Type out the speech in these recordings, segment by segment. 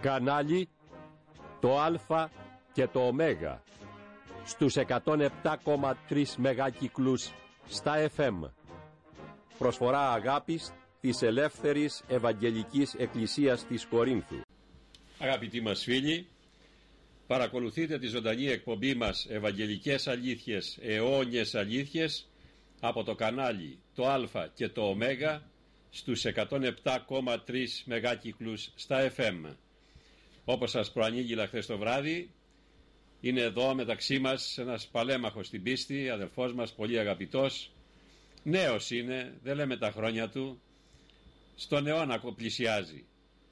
Κανάλι το Α και το Ω στους 107,3 μεγάκυκλους στα FM. Προσφορά αγάπης της Ελεύθερης Ευαγγελικής Εκκλησίας της Κορίνθου. Αγαπητοί μας φίλοι, παρακολουθείτε τη ζωντανή εκπομπή μας Ευαγγελικές Αλήθειες, αιώνιες αλήθειες από το κανάλι το Α και το Ω στους 107,3 μεγάκυκλους στα FM. Όπως σας προανήγγειλα χθες το βράδυ, είναι εδώ μεταξύ μας ένας παλέμαχος στην πίστη, αδελφός μας, πολύ αγαπητός, νέος είναι, δεν λέμε τα χρόνια του, στον αιώνα πλησιάζει.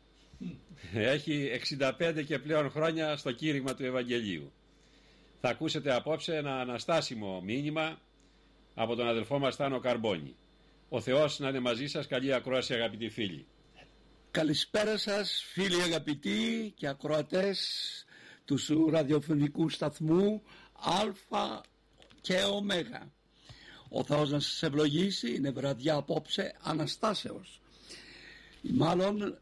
Έχει 65 και πλέον χρόνια στο κήρυγμα του Ευαγγελίου. Θα ακούσετε απόψε ένα αναστάσιμο μήνυμα από τον αδελφό μας Θάνο Καρμπόνη. Ο Θεός να είναι μαζί σας. Καλή ακρόαση, αγαπητοί φίλοι. Καλησπέρα σας, φίλοι αγαπητοί και ακροατές του ραδιοφωνικού σταθμού Α και Ω. Ο Θεός να σας ευλογήσει. Είναι βραδιά απόψε Αναστάσεως. Μάλλον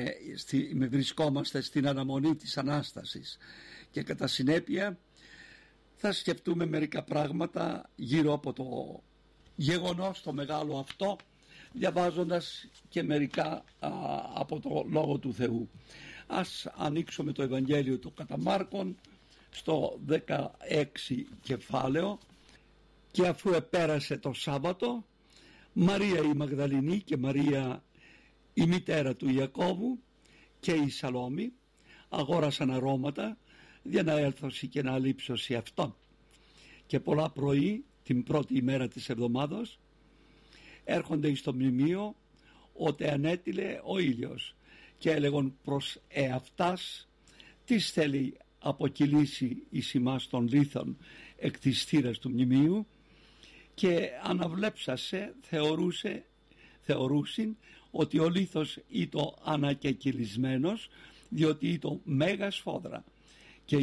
βρισκόμαστε στην αναμονή της Ανάστασης και κατά συνέπεια θα σκεφτούμε μερικά πράγματα γύρω από το γεγονός το μεγάλο αυτό, διαβάζοντας και μερικά από το Λόγο του Θεού. Ας ανοίξουμε το Ευαγγέλιο του κατά Μάρκον στο 16 κεφάλαιο. Και αφού επέρασε το Σάββατο, Μαρία η Μαγδαληνή και Μαρία η μητέρα του Ιακώβου και η Σαλόμη αγόρασαν αρώματα για να έλθωση και να αλείψωση αυτόν. Και πολλά πρωί την πρώτη ημέρα της εβδομάδος έρχονται εις το μνημείο ότε ανέτειλε ο ήλιος και έλεγον προς εαυτάς τις θέλει αποκυλήσει εις ημάς των λίθων εκ της θύρας του μνημείου, και αναβλέψασε θεωρούσιν ότι ο λίθος ήτο ανακεκυλισμένος, διότι ήτο μέγα σφόδρα, και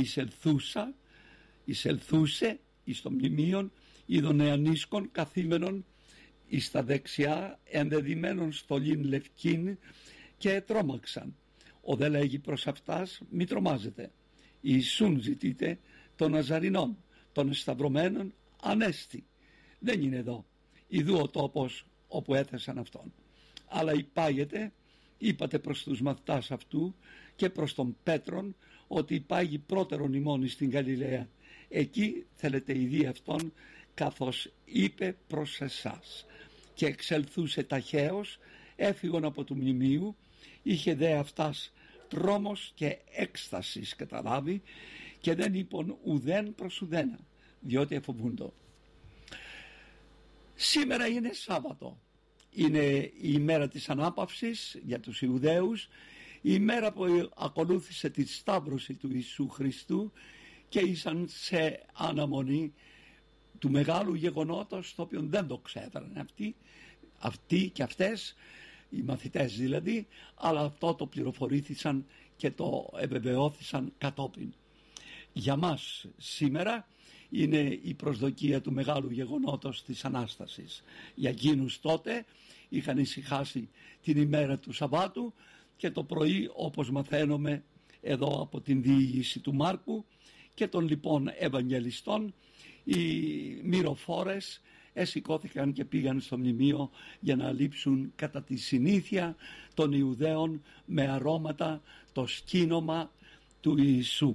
εισελθούσε εις το μνημείον είδον εανίσκων καθήμενον εις τα δεξιά ενδεδειμένων στολήν λευκήν, και τρόμαξαν. Ο δε λέγει προς αυτάς, μη τρομάζετε, Ιησούν ζητείτε των Ναζαρινών, των εσταυρωμένων ανέστη. Δεν είναι εδώ, ιδού ο τόπος όπου έθεσαν αυτόν. Αλλά υπάγεται, είπατε προς τους μαθητάς αυτού και προς τον Πέτρον, ότι υπάγει πρώτερον ημών στην Γαλιλαία. Εκεί θέλετε ειδεί αυτόν, καθώς είπε προς εσάς. Και εξελθούσε ταχαίως, έφυγον από του μνημείου, είχε δε αυτάς τρόμος και έκστασης καταλάβει, και δεν είπον ουδέν προς ουδένα, διότι εφοβούντο. Σήμερα είναι Σάββατο. Είναι η ημέρα της ανάπαυσης για τους Ιουδαίους, η ημέρα που ακολούθησε τη σταύρωση του Ιησού Χριστού, και ήσαν σε αναμονή του μεγάλου γεγονότος, το οποίο δεν το ξέραν αυτοί και αυτές, οι μαθητές δηλαδή, αλλά αυτό το πληροφορήθησαν και το επιβεβαιώθησαν κατόπιν. Για μας σήμερα είναι η προσδοκία του μεγάλου γεγονότος της Ανάστασης. Για εκείνους τότε είχαν ησυχάσει την ημέρα του Σαββάτου, και το πρωί, όπως μαθαίνουμε εδώ από την διήγηση του Μάρκου και των λοιπόν Ευαγγελιστών, οι μυροφόρες εσηκώθηκαν και πήγαν στο μνημείο για να λείψουν κατά τη συνήθεια των Ιουδαίων με αρώματα το σκήνομα του Ιησού.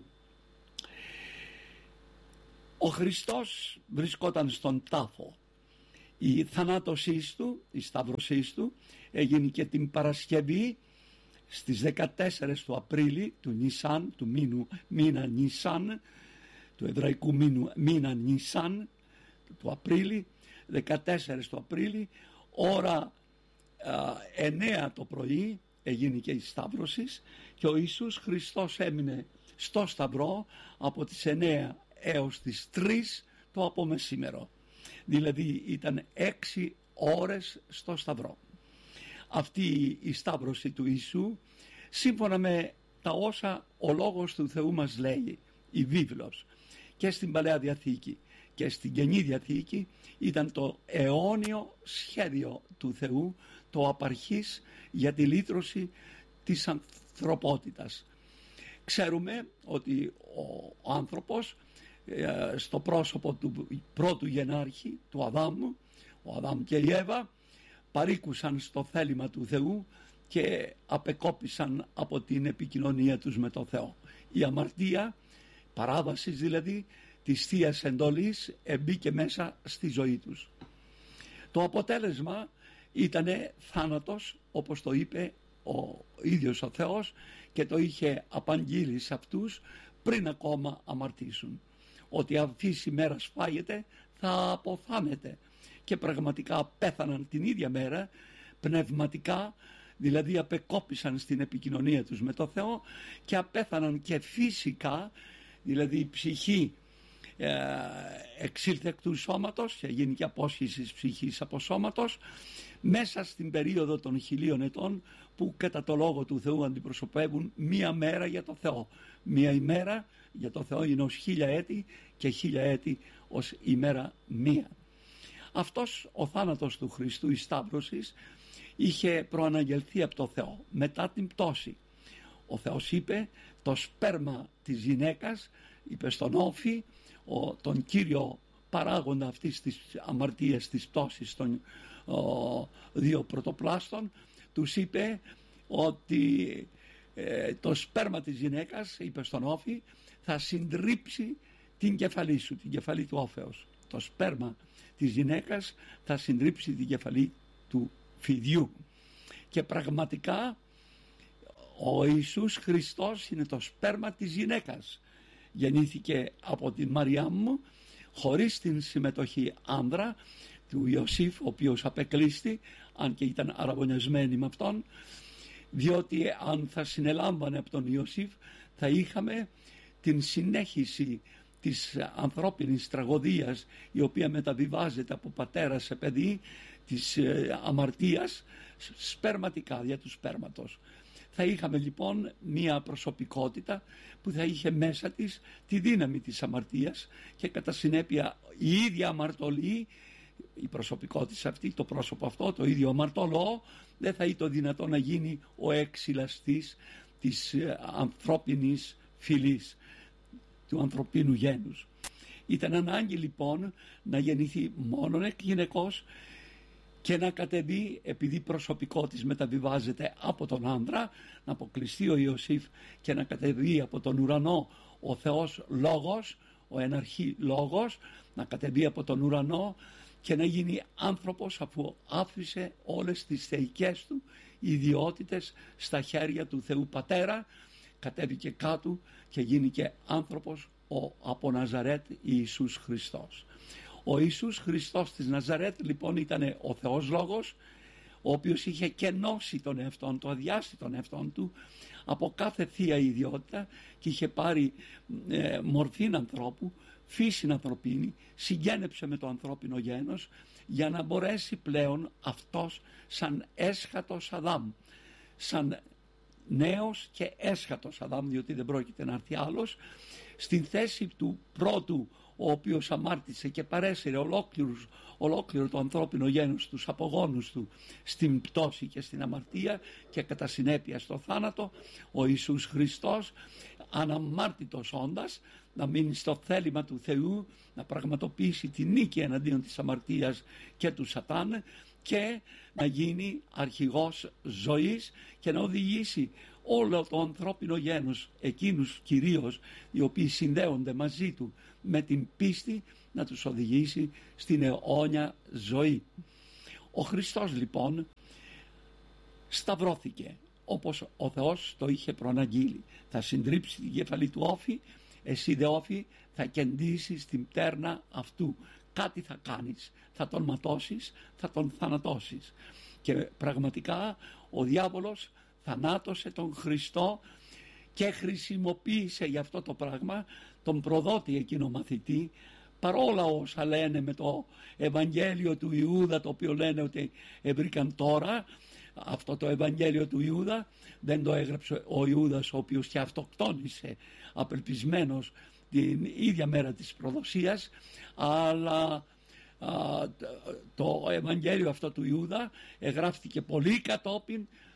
Ο Χριστός βρισκόταν στον τάφο. Η θανάτωσή του, η σταύρωσή του έγινε και την Παρασκευή στις 14 του Απρίλη του Νισάν, του μήνα Νισάν, του εβραϊκού μήνα Νισάν του Απρίλη, 14 του Απρίλη, ώρα 9 το πρωί έγινε και η σταύρωση, και ο Ιησούς Χριστός έμεινε στο σταυρό από τις 9 έως τις 3 το απομεσήμερο. Δηλαδή ήταν 6 ώρες στο σταυρό. Αυτή η σταύρωση του Ιησού, σύμφωνα με τα όσα ο Λόγος του Θεού μας λέει, η βίβλος, και στην Παλαιά Διαθήκη και στην Καινή Διαθήκη, ήταν το αιώνιο σχέδιο του Θεού, το απαρχής για τη λύτρωση της ανθρωπότητας. Ξέρουμε ότι ο άνθρωπος στο πρόσωπο του πρώτου γενάρχη, του Αδάμ, ο Αδάμ και η Εύα, παρήκουσαν στο θέλημα του Θεού και απεκόπησαν από την επικοινωνία τους με τον Θεό. Η αμαρτία, παράβαση δηλαδή της Θείας Εντολής, εμπήκε μέσα στη ζωή τους. Το αποτέλεσμα ήταν θάνατος, όπως το είπε ο ίδιος ο Θεός και το είχε απαγγείλει σε αυτούς πριν ακόμα αμαρτήσουν, ότι αφήσει μέρα σφάγεται θα αποθάνετε. Και πραγματικά πέθαναν την ίδια μέρα πνευματικά, δηλαδή απεκόπησαν στην επικοινωνία τους με το Θεό, και απέθαναν και φυσικά, δηλαδή η ψυχή εξήλθε εκ του σώματος και γίνει και απόσχηση της ψυχής από σώματος μέσα στην περίοδο των 1000 ετών, που κατά το λόγο του Θεού αντιπροσωπεύουν μία μέρα για το Θεό. Μία ημέρα για το Θεό είναι ως 1000 έτη και 1000 έτη ως ημέρα μία. Αυτός ο θάνατος του Χριστού, η σταύρωσης, είχε προαναγγελθεί από το Θεό μετά την πτώση. Ο Θεός είπε το σπέρμα της γυναίκας, είπε στον Όφη, τον κύριο παράγοντα αυτής της αμαρτίας, της πτώσης των δύο πρωτοπλάστων, τους είπε ότι το σπέρμα της γυναίκας, είπε στον Όφη, θα συντρίψει την κεφαλή σου, την κεφαλή του όφεως. Το σπέρμα της γυναίκας θα συντρίψει την κεφαλή του φιδιού. Και πραγματικά ο Ιησούς Χριστός είναι το σπέρμα της γυναίκας. Γεννήθηκε από την Μαριάμ χωρίς την συμμετοχή άνδρα του Ιωσήφ, ο οποίος απεκλείστη, αν και ήταν αραβωνιασμένοι με αυτόν, διότι αν θα συνελάμβανε από τον Ιωσήφ θα είχαμε την συνέχιση της ανθρώπινης τραγωδίας, η οποία μεταβιβάζεται από πατέρα σε παιδί, της αμαρτίας σπερματικά, δια του σπέρματος. Θα είχαμε λοιπόν μία προσωπικότητα που θα είχε μέσα της τη δύναμη της αμαρτίας και κατά συνέπεια η ίδια αμαρτωλή, η προσωπικότητα αυτή, το πρόσωπο αυτό, το ίδιο αμαρτωλό, δεν θα ήταν δυνατό να γίνει ο εξυλαστής της ανθρώπινης φυλής, του ανθρωπίνου γένους. Ήταν ανάγκη λοιπόν να γεννηθεί μόνον εκ γυναικός και να κατεβεί, επειδή προσωπικό της μεταβιβάζεται από τον άντρα, να αποκλειστεί ο Ιωσήφ και να κατεβεί από τον ουρανό ο Θεός Λόγος, ο εναρχή Λόγος, να κατεβεί από τον ουρανό και να γίνει άνθρωπος, αφού άφησε όλες τις θεϊκές του ιδιότητες στα χέρια του Θεού Πατέρα, κατέβηκε κάτω και γίνηκε άνθρωπος από Ναζαρέτ Ιησούς Χριστός. Ο Ιησούς Χριστός της Ναζαρέτ λοιπόν ήταν ο Θεός Λόγος, ο οποίος είχε κενώσει τον εαυτόν του, αδειάσει τον εαυτόν του από κάθε θεία ιδιότητα και είχε πάρει μορφή ανθρώπου, φύση ανθρωπίνη, συγγένεψε με το ανθρώπινο γένος για να μπορέσει πλέον αυτός σαν έσχατος Αδάμ, σαν νέος και έσχατος Αδάμ, διότι δεν πρόκειται να έρθει άλλος, στην θέση του πρώτου, ο οποίος αμάρτησε και παρέσυρε ολόκληρο το ανθρώπινο γένος, τους απογόνους του, στην πτώση και στην αμαρτία και κατά συνέπεια στο θάνατο, ο Ιησούς Χριστός, αναμάρτητος όντας, να μείνει στο θέλημα του Θεού, να πραγματοποιήσει τη νίκη εναντίον της αμαρτίας και του Σατάν και να γίνει αρχηγός ζωής και να οδηγήσει όλο το ανθρώπινο γένος, εκείνους κυρίως οι οποίοι συνδέονται μαζί του με την πίστη, να τους οδηγήσει στην αιώνια ζωή. Ο Χριστός λοιπόν σταυρώθηκε όπως ο Θεός το είχε προαναγγείλει. Θα συντρίψει την κεφαλή του Όφη, εσύ δε Όφη θα κεντήσεις την πτέρνα αυτού. Κάτι θα κάνεις, θα τον ματώσεις, θα τον θανατώσεις. Και πραγματικά ο διάβολος θανάτωσε τον Χριστό και χρησιμοποίησε για αυτό το πράγμα τον προδότη εκείνο μαθητή, παρόλα όσα λένε με το Ευαγγέλιο του Ιούδα, το οποίο λένε ότι βρήκαν τώρα. Αυτό το Ευαγγέλιο του Ιούδα δεν το έγραψε ο Ιούδας, ο οποίος και αυτοκτόνησε απελπισμένος την ίδια μέρα της προδοσίας, αλλά το Ευαγγέλιο αυτό του Ιούδα εγγράφτηκε πολύ κατόπιν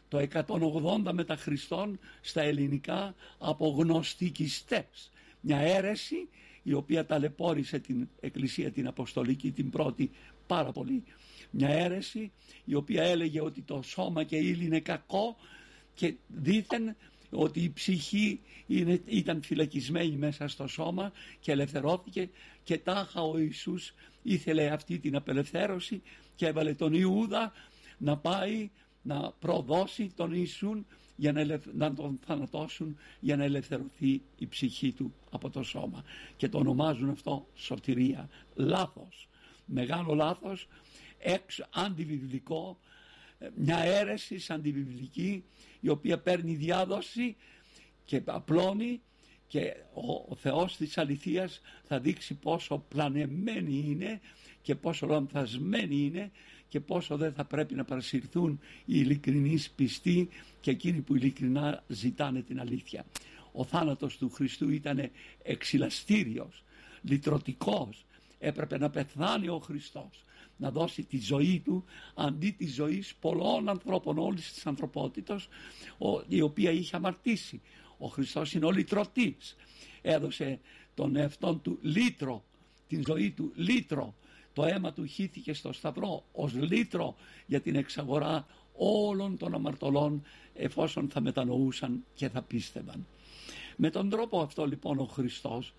το 180 μετά Χριστόν στα ελληνικά από γνωστικιστές. Μια αίρεση η οποία ταλαιπώρησε την Εκκλησία την Αποστολική την πρώτη πάρα πολύ. Μια αίρεση η οποία έλεγε ότι το σώμα και η ύλη είναι κακό και δήθεν ότι η ψυχή ήταν φυλακισμένη μέσα στο σώμα και ελευθερώθηκε, και τάχα ο Ιησούς ήθελε αυτή την απελευθέρωση και έβαλε τον Ιούδα να πάει να προδώσει τον Ιησούν για να τον θανατώσουν, για να ελευθερωθεί η ψυχή του από το σώμα, και το ονομάζουν αυτό σωτηρία. Λάθος, μεγάλο λάθος, αντιβιβλικό, μια αίρεση αντιβιβλική η οποία παίρνει διάδοση και απλώνει, και ο Θεός της αληθείας θα δείξει πόσο πλανεμένη είναι και πόσο λανθασμένη είναι και πόσο δεν θα πρέπει να παρασυρθούν οι ειλικρινείς πιστοί και εκείνοι που ειλικρινά ζητάνε την αλήθεια. Ο θάνατος του Χριστού ήταν εξυλαστήριος, λυτρωτικός. Έπρεπε να πεθάνει ο Χριστός, να δώσει τη ζωή του αντί της ζωής πολλών ανθρώπων όλης της ανθρωπότητας, η οποία είχε αμαρτήσει. Ο Χριστός είναι ο λυτρωτής. Έδωσε τον εαυτόν του λύτρο, την ζωή του λύτρο. Το αίμα του χύθηκε στο σταυρό ως λύτρο για την εξαγορά όλων των αμαρτωλών, εφόσον θα μετανοούσαν και θα πίστευαν. Με τον τρόπο αυτό λοιπόν ο Χριστός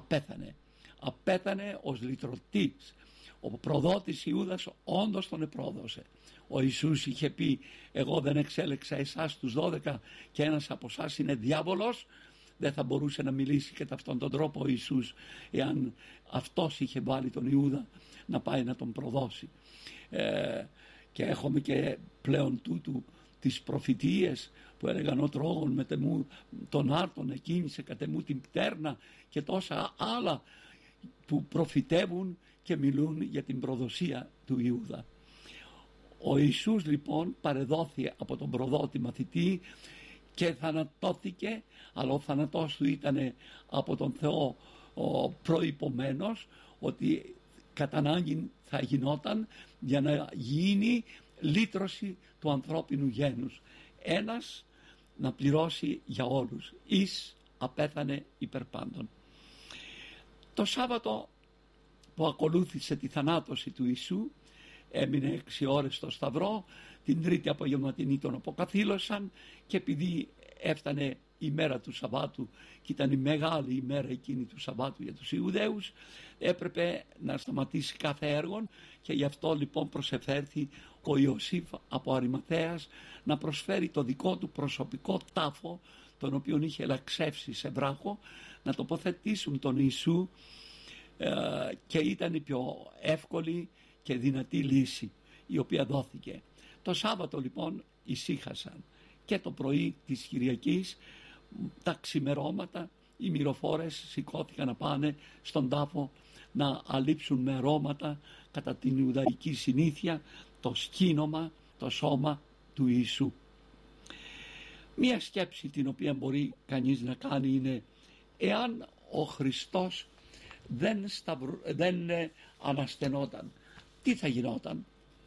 απέθανε ως λυτρωτής. Ο προδότης Ιούδας όντως τον επρόδωσε. Ο Ιησούς είχε πει: εγώ δεν εξέλεξα εσάς τους 12 και ένας από εσάς είναι διάβολος. Δεν θα μπορούσε να μιλήσει κατά αυτόν τον τρόπο ο Ιησούς εάν αυτός είχε βάλει τον Ιούδα να πάει να τον προδώσει. Και έχουμε και πλέον τούτου τις προφητείες που έλεγαν: ο τρόγων μετεμού τον άρτον εκκίνησε κατεμού την πτέρνα, και τόσα άλλα που προφητεύουν και μιλούν για την προδοσία του Ιούδα. Ο Ιησούς λοιπόν παρεδόθη από τον προδότη μαθητή και θανατώθηκε, αλλά ο θάνατός του ήταν από τον Θεό προϋπομένος, ότι κατά ανάγκη θα γινόταν για να γίνει λύτρωση του ανθρώπινου γένους. Ένας να πληρώσει για όλους. Εις απέθανε υπερπάντων. Το Σάββατο που ακολούθησε τη θανάτωση του Ιησού έμεινε 6 ώρες στο σταυρό. Την Τρίτη απογευματινή τον αποκαθήλωσαν, και επειδή έφτανε η μέρα του Σαββάτου και ήταν η μεγάλη ημέρα εκείνη του Σαββάτου για τους Ιουδαίους, έπρεπε να σταματήσει κάθε έργο, και γι' αυτό λοιπόν προσεφέρθη ο Ιωσήφ από Αριμαθέας να προσφέρει το δικό του προσωπικό τάφο, τον οποίον είχε ελαξεύσει σε βράχο, να τοποθετήσουν τον Ιησού, και ήταν η πιο εύκολη και δυνατή λύση η οποία δόθηκε. Το Σάββατο λοιπόν ησύχασαν, και το πρωί της Κυριακής, τα ξημερώματα, οι μυροφόρες σηκώθηκαν να πάνε στον τάφο να αλείψουν με αρώματα, κατά την Ιουδαϊκή συνήθεια, το σκήνομα, το σώμα του Ιησού. Μία σκέψη την οποία μπορεί κανείς να κάνει είναι: εάν ο Χριστός δεν αναστενόταν, τι θα γινόταν?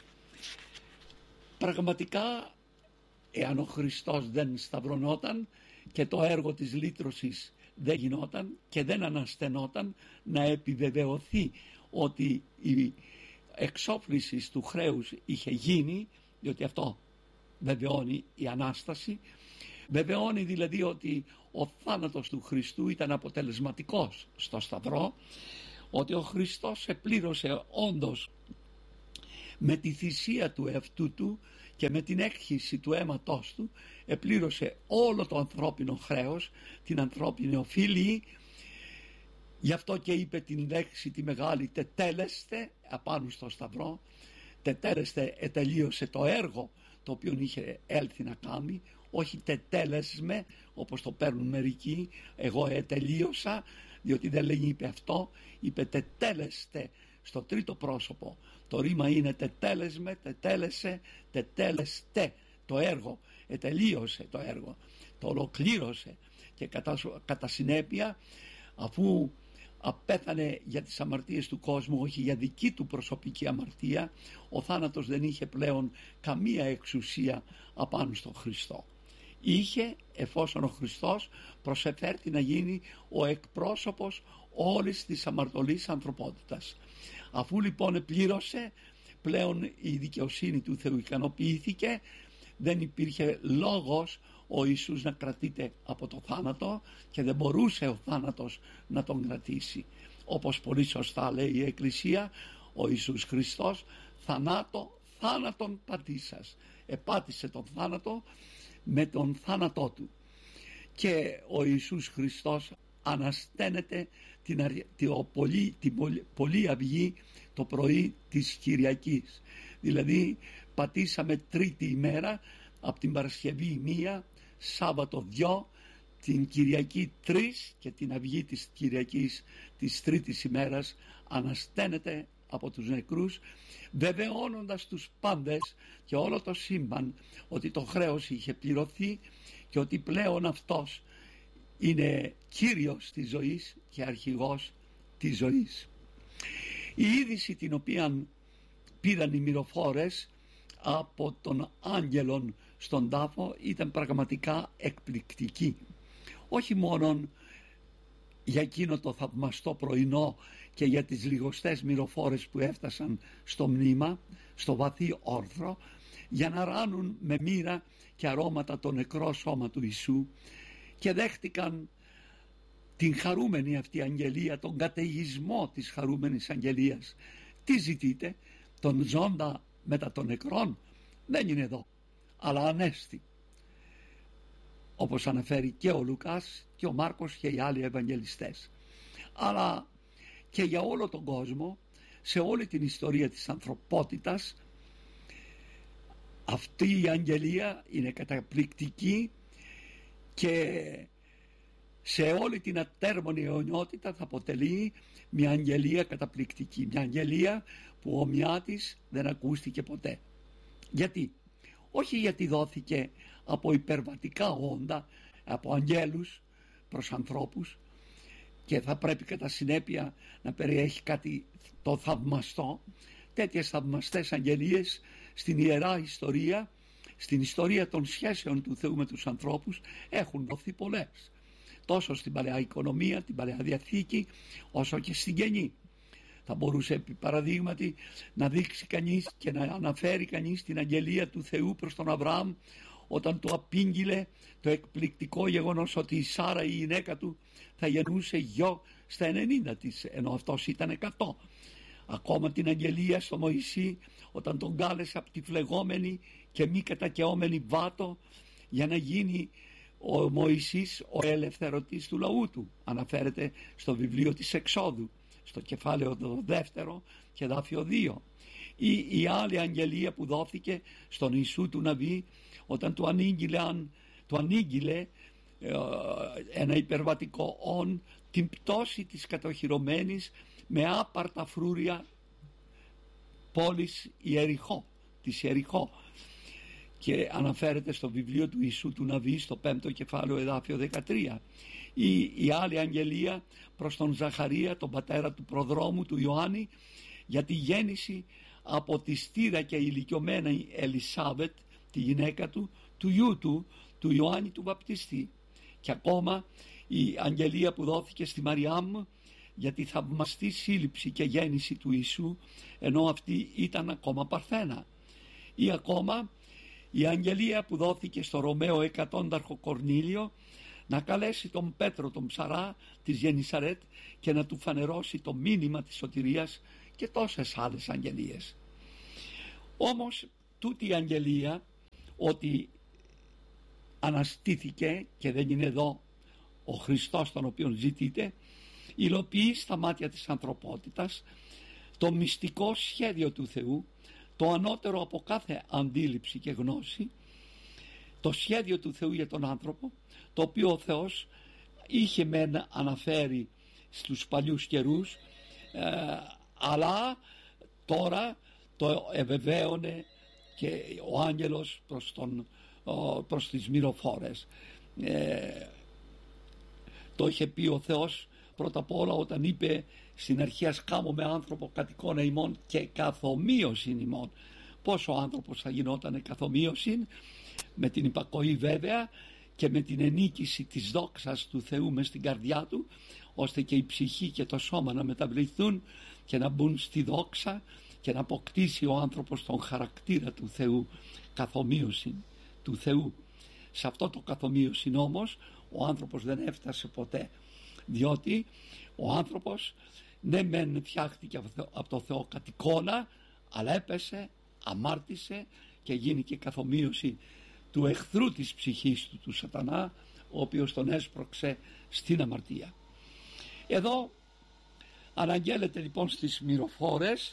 Πραγματικά, εάν ο Χριστός δεν σταυρωνόταν και το έργο της λύτρωσης δεν γινόταν και δεν αναστενόταν, να επιβεβαιωθεί ότι η εξόφληση του χρέους είχε γίνει, διότι αυτό βεβαιώνει η Ανάσταση, βεβαιώνει δηλαδή ότι ο θάνατος του Χριστού ήταν αποτελεσματικός στο σταυρό, ότι ο Χριστός επλήρωσε όντως με τη θυσία του εαυτού του και με την έκχυση του αίματός του, επλήρωσε όλο το ανθρώπινο χρέος, την ανθρώπινη οφείλη. Γι' αυτό και είπε την λέξη τη μεγάλη «τετέλεστε» απάνω στο σταυρό. Τετέλεστε, ετελείωσε το έργο το οποίο είχε έλθει να κάνει, όχι τετέλεσμε όπως το παίρνουν μερικοί, εγώ ετελείωσα, διότι δεν λέει είπε αυτό, είπε τετέλεστε στο τρίτο πρόσωπο. Το ρήμα είναι τετέλεσμε, τετέλεσε, τετέλεστε. Το έργο ετελείωσε, το έργο το ολοκλήρωσε, και κατά συνέπεια, αφού απέθανε για τις αμαρτίες του κόσμου, όχι για δική του προσωπική αμαρτία. Ο θάνατος δεν είχε πλέον καμία εξουσία απάνω στον Χριστό. Είχε, εφόσον ο Χριστός προσεφέρθη να γίνει ο εκπρόσωπος όλης της αμαρτωλής ανθρωπότητας. Αφού λοιπόν πλήρωσε, πλέον η δικαιοσύνη του Θεού ικανοποιήθηκε, δεν υπήρχε λόγος ο Ιησούς να κρατείται από το θάνατο και δεν μπορούσε ο θάνατος να τον κρατήσει. Όπως πολύ σωστά λέει η Εκκλησία, ο Ιησούς Χριστός θάνατον πατήσας. Επάτησε τον θάνατο με τον θάνατό του. Και ο Ιησούς Χριστός ανασταίνεται την πολύ αυγή το πρωί της Κυριακής. Δηλαδή πατήσαμε τρίτη ημέρα, από την Παρασκευή 1, Σάββατο 2, την Κυριακή 3 και την αυγή της Κυριακής της τρίτης ημέρας ανασταίνεται από τους νεκρούς, βεβαιώνοντας τους πάντες και όλο το σύμπαν ότι το χρέος είχε πληρωθεί και ότι πλέον αυτός είναι Κύριος της ζωής και αρχηγός της ζωής. Η είδηση την οποία πήραν οι μυροφόρες από τον άγγελον στον τάφο ήταν πραγματικά εκπληκτική. Όχι μόνον για εκείνο το θαυμαστό πρωινό και για τις λιγοστές μυροφόρες που έφτασαν στο μνήμα, στο βαθύ όρθρο, για να ράνουν με μοίρα και αρώματα το νεκρό σώμα του Ιησού, και δέχτηκαν την χαρούμενη αυτή αγγελία, τον καταιγισμό της χαρούμενης αγγελίας. Τι ζητείτε? Τον ζώντα μετά των νεκρών? Δεν είναι εδώ, αλλά ανέστη, όπως αναφέρει και ο Λουκάς και ο Μάρκος και οι άλλοι Ευαγγελιστές. Αλλά και για όλο τον κόσμο, σε όλη την ιστορία της ανθρωπότητας, αυτή η αγγελία είναι καταπληκτική και σε όλη την ατέρμονη αιωνιότητα θα αποτελεί μια αγγελία καταπληκτική, μια αγγελία που ομοιά της δεν ακούστηκε ποτέ. Γιατί? Όχι γιατί δόθηκε από υπερβατικά όντα, από αγγέλους προς ανθρώπους, και θα πρέπει κατά συνέπεια να περιέχει κάτι το θαυμαστό. Τέτοιες θαυμαστές αγγελίες στην Ιερά Ιστορία, στην ιστορία των σχέσεων του Θεού με τους ανθρώπους, έχουν δοθεί πολλές, τόσο στην Παλαιά Οικονομία, την Παλαιά Διαθήκη, όσο και στην Καινή. Θα μπορούσε επί παραδείγματι να δείξει κανείς και να αναφέρει κανείς την αγγελία του Θεού προς τον Αβραάμ, όταν του απήγγειλε το εκπληκτικό γεγονός ότι η Σάρα, η γυναίκα του, θα γεννούσε γιο στα 90 της, ενώ αυτός ήταν 100. Ακόμα την αγγελία στο Μωυσή, όταν τον κάλεσε από τη φλεγόμενη και μη κατακαιόμενη Βάτο για να γίνει ο Μωυσής ο ελευθερωτής του λαού του. Αναφέρεται στο βιβλίο της Εξόδου, στο κεφάλαιο 2 και δάφιο 2. Ή η άλλη αγγελία που δόθηκε στον Ιησού του Ναβί, όταν του ανήγγειλε ένα υπερβατικό όν, την πτώση της κατοχυρωμένης με άπαρτα φρούρια πόλης της Ιεριχώ, και αναφέρεται στο βιβλίο του Ιησού του Ναβί, στο 5ο κεφάλαιο εδάφιο 13. Η άλλη αγγελία προς τον Ζαχαρία, τον πατέρα του προδρόμου του Ιωάννη, για τη γέννηση από τη στήρα και ηλικιωμένη Ελισάβετ, τη γυναίκα του, του γιού του Ιωάννη του Βαπτιστή. Και ακόμα η αγγελία που δόθηκε στη Μαριάμ για τη θαυμαστή σύλληψη και γέννηση του Ιησού, ενώ αυτή ήταν ακόμα παρθένα. Ή ακόμα η αγγελία που δόθηκε στο Ρωμαίο εκατόνταρχο Κορνήλιο να καλέσει τον Πέτρο τον ψαρά της Γενισαρέτ και να του φανερώσει το μήνυμα της σωτηρίας, και τόσες άλλες αγγελίες. Όμως τούτη η αγγελία, ότι αναστήθηκε και δεν είναι εδώ ο Χριστός τον οποίον ζητείτε, υλοποιεί στα μάτια της ανθρωπότητας το μυστικό σχέδιο του Θεού, το ανώτερο από κάθε αντίληψη και γνώση, το σχέδιο του Θεού για τον άνθρωπο, το οποίο ο Θεός είχε μεν αναφέρει στους παλιούς καιρούς, αλλά τώρα το ευεβαίωνε και ο άγγελος προς τις μυροφόρες. Το είχε πει ο Θεός πρώτα απ' όλα όταν είπε στην αρχαία σκάμω με άνθρωπο κατ' εικόνα ημών και καθομοίωσιν ημών. Πώς ο άνθρωπος θα γινόταν καθομοίωσιν? Με την υπακοή βέβαια και με την ενίκηση της δόξας του Θεού μες στην καρδιά του, ώστε και η ψυχή και το σώμα να μεταβληθούν και να μπουν στη δόξα και να αποκτήσει ο άνθρωπος τον χαρακτήρα του Θεού, καθομοίωσιν του Θεού. Σε αυτό το καθομοίωσιν όμως ο άνθρωπος δεν έφτασε ποτέ, διότι ο άνθρωπος ναι μεν φτιάχτηκε από το Θεό κατ' εικόνα, αλλά έπεσε, αμάρτησε και γίνηκε καθομοίωση του εχθρού της ψυχής του, του σατανά, ο οποίος τον έσπρωξε στην αμαρτία. Εδώ αναγγέλλεται λοιπόν στις μυροφόρες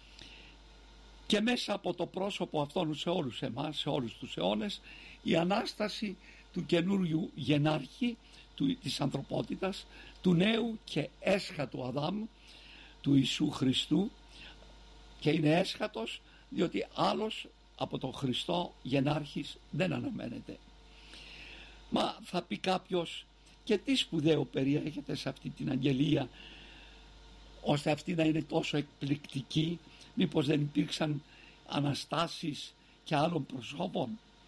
και μέσα από το πρόσωπο αυτόν σε όλους εμάς, σε όλους τους αιώνες, η Ανάσταση του καινούριου γενάρχη της ανθρωπότητας, του νέου και έσχατου Αδάμ, του Ιησού Χριστού, και είναι έσχατος διότι άλλος από τον Χριστό γενάρχης δεν αναμένεται. Μα θα πει κάποιος, και τι σπουδαίο περιέχεται σε αυτή την αγγελία ώστε αυτή να είναι τόσο εκπληκτική? Μήπως δεν υπήρξαν αναστάσεις και άλλων προσώπων?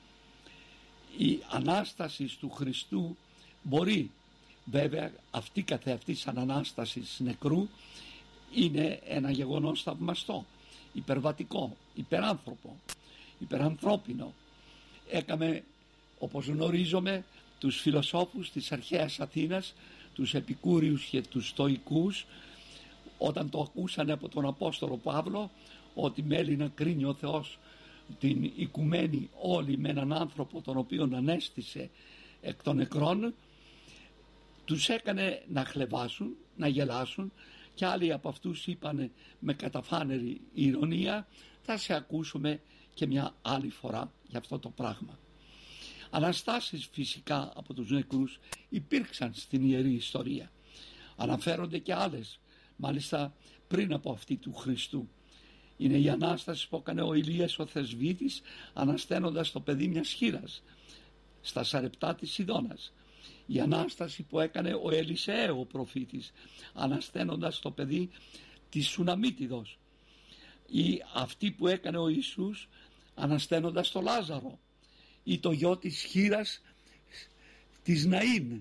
Η Ανάσταση του Χριστού μπορεί βέβαια αυτή καθεαυτή σαν Ανάσταση νεκρού είναι ένα γεγονός θαυμαστό, υπερβατικό, υπεράνθρωπο, υπερανθρώπινο. Έκαμε, όπως γνωρίζουμε, τους φιλοσόφους της αρχαίας Αθήνας, τους Επικούριους και τους Στοικούς, όταν το ακούσανε από τον Απόστολο Παύλο ότι μέλει να κρίνει ο Θεός την οικουμένη όλη με έναν άνθρωπο τον οποίον ανέστησε εκ των νεκρών, τους έκανε να χλεβάσουν, να γελάσουν, και άλλοι από αυτούς είπανε με καταφάνερη ηρωνία, θα σε ακούσουμε και μια άλλη φορά για αυτό το πράγμα. Αναστάσεις φυσικά από τους νεκρούς υπήρξαν στην Ιερή Ιστορία. Αναφέρονται και άλλες, μάλιστα πριν από αυτή του Χριστού. Είναι η Ανάσταση που έκανε ο Ηλίας ο Θεσβήτης ανασταίνοντας το παιδί μιας χήρας στα Σαρεπτά της Σιδώνας. Η Ανάσταση που έκανε ο Ελισαίο ο προφήτης ανασταίνοντας το παιδί της Σουναμίτιδος. Ή αυτή που έκανε ο Ιησούς ανασταίνοντας το Λάζαρο, ή το γιο της χήρας της Ναΐν,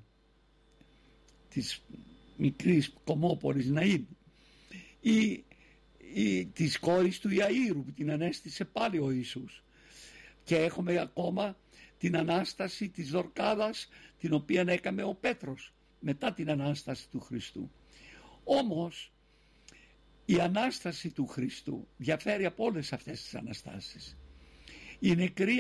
της μικρής κομμόπολης Ναΐν, ή της κόρης του Ιαΐρου που την ανέστησε πάλι ο Ιησούς. Και έχουμε ακόμα την Ανάσταση της Δορκάδας, την οποία έκανε ο Πέτρος μετά την Ανάσταση του Χριστού. Όμως η Ανάσταση του Χριστού διαφέρει από όλες αυτές τις Αναστάσεις. Οι νεκροί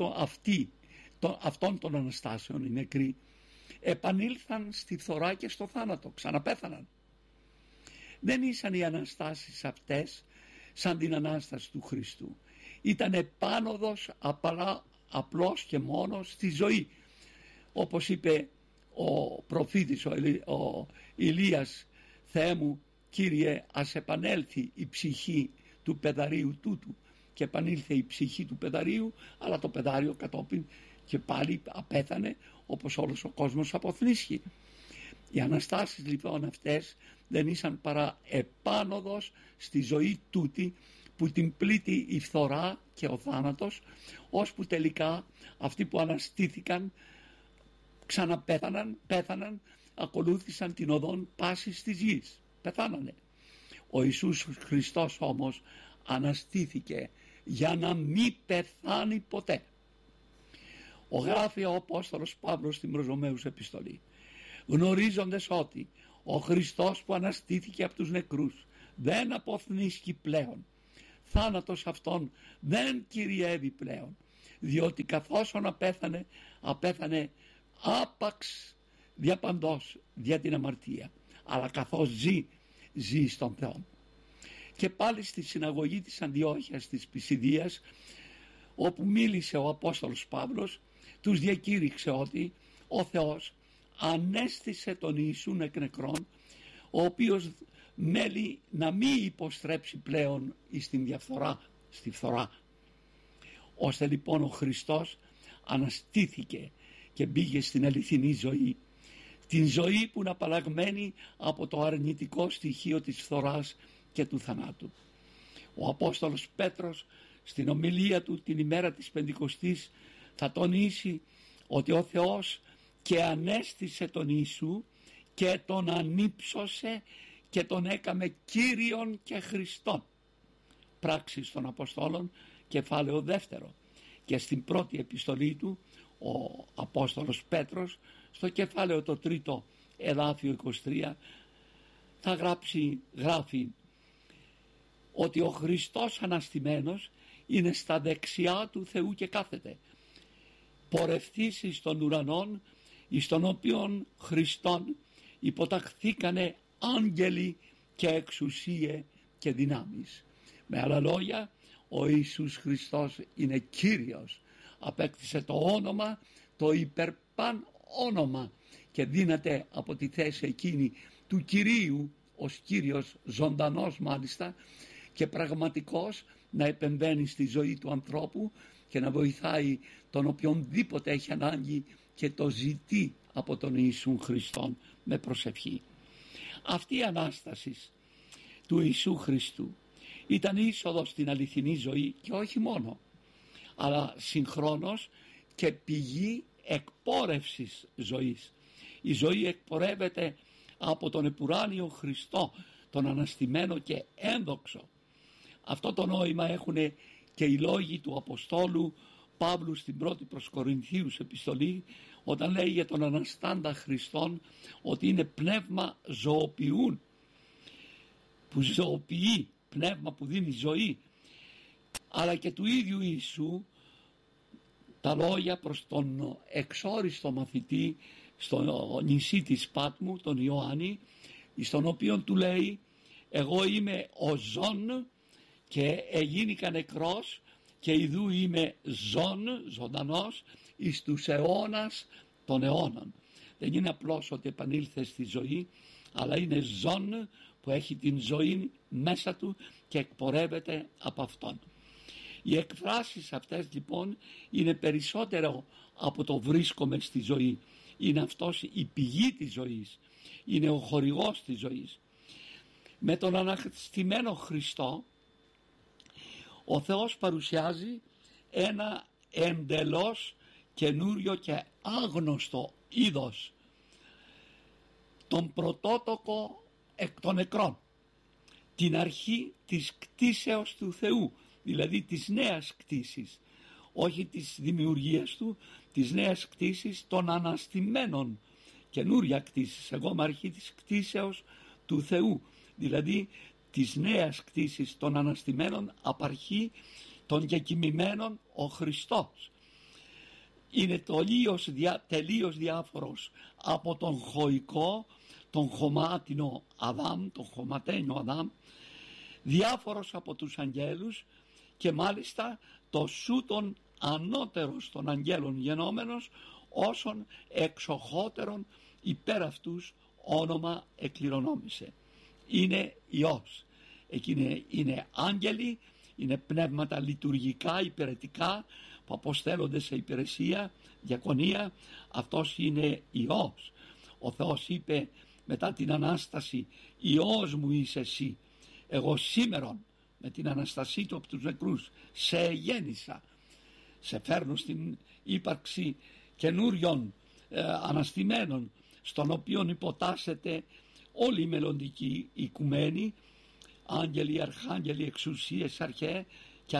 αυτών των Αναστάσεων, οι νεκροί, επανήλθαν στη φθορά και στο θάνατο, ξαναπέθαναν. Δεν ήσαν οι Αναστάσεις αυτές σαν την Ανάσταση του Χριστού. Ήταν επάνωδος απλώς και μόνο στη ζωή. Όπως είπε ο προφήτης ο Ηλίας, Θεέ μου, Κύριε, ας επανέλθει η ψυχή του παιδαρίου τούτου. Και επανήλθε η ψυχή του παιδαρίου, αλλά το παιδάριο κατόπιν και πάλι απέθανε, όπως όλος ο κόσμος αποθνίσχει. Οι Αναστάσεις λοιπόν αυτές δεν ήσαν παρά επάνωδος στη ζωή τούτη που την πλήττει η φθορά και ο θάνατος, ώσπου τελικά αυτοί που αναστήθηκαν πέθαναν, ακολούθησαν την οδόν πάσης της γης, πεθάνανε. Ο Ιησούς Χριστός όμως αναστήθηκε για να μην πεθάνει ποτέ. Γράφει ο Απόστολος Παύλος στην προς Ρωμαίους επιστολή, γνωρίζοντας ότι ο Χριστός που αναστήθηκε από τους νεκρούς δεν αποθνίσκει πλέον, θάνατος αυτόν δεν κυριεύει πλέον, διότι καθώς απέθανε άπαξ διαπαντός δια την αμαρτία, αλλά καθώς ζει στον Θεό. Και πάλι στη συναγωγή της Αντιόχειας της Πισιδίας, όπου μίλησε ο Απόστολος Παύλος, τους διακήρυξε ότι ο Θεός ανέστησε τον Ιησούν εκ νεκρών, ο οποίος μέλει να μην υποστρέψει πλέον στην διαφθορά, στη φθορά. Ώστε λοιπόν ο Χριστός αναστήθηκε και μπήκε στην αληθινή ζωή, την ζωή που είναι απαλλαγμένη από το αρνητικό στοιχείο της φθοράς και του θανάτου. Ο Απόστολος Πέτρος στην ομιλία του την ημέρα της Πεντηκοστής θα τονίσει ότι ο Θεός και ανέστησε τον Ιησού και τον ανύψωσε και τον έκαμε Κύριον και Χριστόν. Πράξεις των Αποστόλων, κεφάλαιο 2. Και στην πρώτη επιστολή του ο Απόστολος Πέτρος στο κεφάλαιο το 3, εδάφιο 23, θα γράφει ότι ο Χριστός αναστημένος είναι στα δεξιά του Θεού και κάθεται, πορευθείς εις των ουρανών, εις των οποίων Χριστόν υποταχθήκανε άγγελοι και εξουσίε και δυνάμεις. Με άλλα λόγια, ο Ιησούς Χριστός είναι Κύριος, απέκτησε το όνομα, το υπερπαν όνομα και δύναται από τη θέση εκείνη του Κυρίου ως Κύριος, ζωντανός μάλιστα και πραγματικός, να επεμβαίνει στη ζωή του ανθρώπου και να βοηθάει τον οποιονδήποτε έχει ανάγκη και το ζητεί από τον Ιησού Χριστόν με προσευχή. Αυτή η Ανάσταση του Ιησού Χριστού ήταν είσοδος στην αληθινή ζωή και όχι μόνο, αλλά συγχρόνως και πηγή εκπόρευσης ζωής. Η ζωή εκπορεύεται από τον επουράνιο Χριστό, τον αναστημένο και ένδοξο. Αυτό το νόημα έχουν και οι λόγοι του Αποστόλου Παύλου στην πρώτη προς Κορινθίους επιστολή, όταν λέει για τον αναστάντα Χριστόν ότι είναι πνεύμα ζωοποιούν, που ζωοποιεί, πνεύμα που δίνει ζωή. Αλλά και του ίδιου Ιησού τα λόγια προς τον εξόριστο μαθητή στο νησί της Πάτμου, τον Ιωάννη, στον οποίο του λέει εγώ είμαι ο ζών και εγίνηκα νεκρός και ιδού είμαι ζών, ζωντανός εις τους αιώνας των αιώνων. Δεν είναι απλώς ότι επανήλθε στη ζωή, αλλά είναι ζών που έχει την ζωή μέσα του και εκπορεύεται από αυτόν. Οι εκφράσεις αυτές λοιπόν είναι περισσότερο από το βρίσκομαι στη ζωή. Είναι αυτός η πηγή της ζωής, είναι ο χορηγός της ζωής. Με τον αναστημένο Χριστό ο Θεός παρουσιάζει ένα εντελώς καινούριο και άγνωστο είδος, τον πρωτότοκο εκ των νεκρών, την αρχή της κτίσεως του Θεού, δηλαδή της νέας κτίσης, όχι της δημιουργίας του, της νέας κτίσης των αναστημένων, καινούρια κτίσης, εγώ είμαι αρχή της κτίσεως του Θεού, δηλαδή της νέας κτίσης των αναστημένων απαρχή των κεκοιμημένων ο Χριστός. Είναι τελείως διάφορος από τον χωικό, τον χωμάτινο Αδάμ, τον χωματένιο Αδάμ, διάφορος από τους αγγέλους και μάλιστα το σούτον ανώτερος των αγγέλων γενόμενος, όσων εξοχότερον υπέρ αυτούς όνομα εκκληρονόμησε. Είναι Υιός. Εκείνοι είναι άγγελοι, είναι πνεύματα λειτουργικά, υπηρετικά, που αποστέλλονται σε υπηρεσία, διακονία. Αυτός είναι Υιός. Ο Θεός είπε μετά την Ανάσταση, Υιός μου είσαι εσύ, εγώ σήμερον με την Αναστασή του από τους νεκρούς σε γέννησα, σε φέρνω στην ύπαρξη καινούριων αναστημένων, στον οποίον υποτάσσεται όλη η μελλοντική οικουμένη, άγγελοι, αρχάγγελοι, εξουσίες, αρχαίε, και